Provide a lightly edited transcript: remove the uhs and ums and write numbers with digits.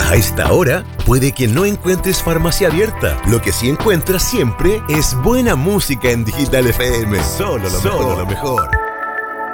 A esta hora, puede que no encuentres farmacia abierta. Lo que sí encuentras siempre es buena música en Digital FM. Solo lo mejor.